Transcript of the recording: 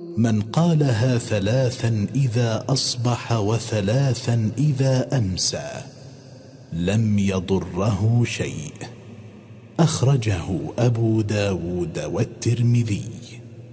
من قالها 3 إذا أصبح و3 إذا أمسى لم يضره شيء. أخرجه أبو داود والترمذي.